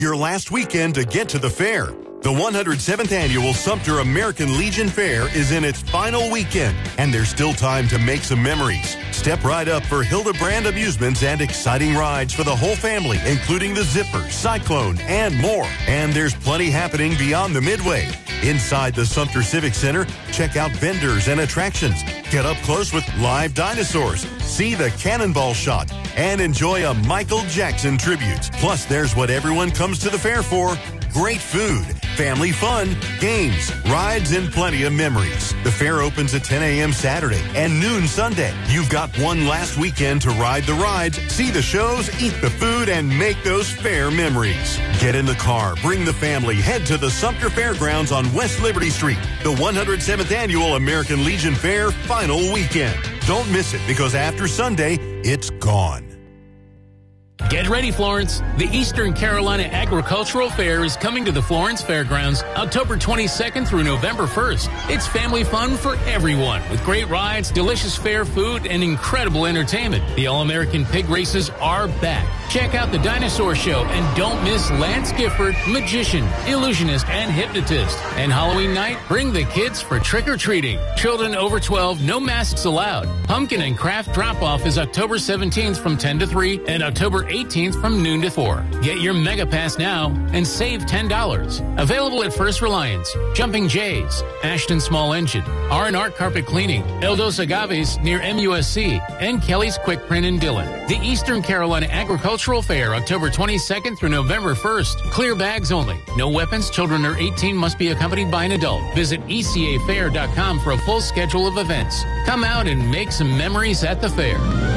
Your last weekend to get to the fair. The 107th Annual Sumter American Legion Fair is in its final weekend, and there's still time to make some memories. Step right up for Hildebrand Amusements and exciting rides for the whole family, including the Zipper, Cyclone, and more. And there's plenty happening beyond the Midway. Inside the Sumter Civic Center, check out vendors and attractions. Get up close with live dinosaurs, see the cannonball shot, and enjoy a Michael Jackson tribute. Plus, there's what everyone comes to the fair for. Great food, family fun, games, rides, and plenty of memories. The fair opens at 10 a.m. Saturday and noon Sunday. You've got one last weekend to ride the rides, see the shows, eat the food, and make those fair memories. Get in the car, bring the family, head to the Sumter Fairgrounds on West Liberty Street. The 107th Annual American Legion Fair final weekend. Don't miss it, because after Sunday, it's gone. Get ready, Florence. The Eastern Carolina Agricultural Fair is coming to the Florence Fairgrounds October 22nd through November 1st. It's family fun for everyone with great rides, delicious fair food, and incredible entertainment. The All-American Pig Races are back. Check out the Dinosaur Show and don't miss Lance Gifford, magician, illusionist, and hypnotist. And Halloween night, bring the kids for trick-or-treating. Children over 12, no masks allowed. Pumpkin and Craft Drop-Off is October 17th from 10 to 3 and October 18th from noon to 4. Get your Mega Pass now and save $10. Available at First Reliance, Jumping Jays, Ashton Small Engine, R&R Carpet Cleaning, Eldos Agaves near MUSC, and Kelly's Quick Print in Dillon. The Eastern Carolina Agricultural Fair, October 22nd through November 1st. Clear bags only. No weapons. Children under 18 must be accompanied by an adult. Visit ecafair.com for a full schedule of events. Come out and make some memories at the fair.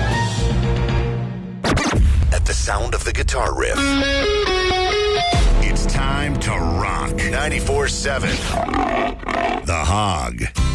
At the sound of the guitar riff, it's time to rock. 94.7 The Hog.